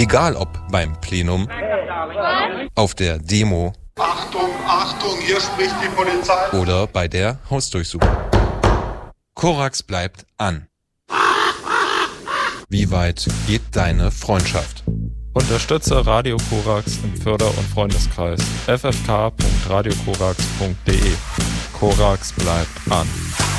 Egal ob beim Plenum, auf der Demo Achtung, Achtung, hier spricht die Polizei. oder bei der Hausdurchsuchung. Korax bleibt an. Wie weit geht deine Freundschaft? Unterstütze Radio Korax im Förder- und Freundeskreis. ffk.radiokorax.de. Korax bleibt an.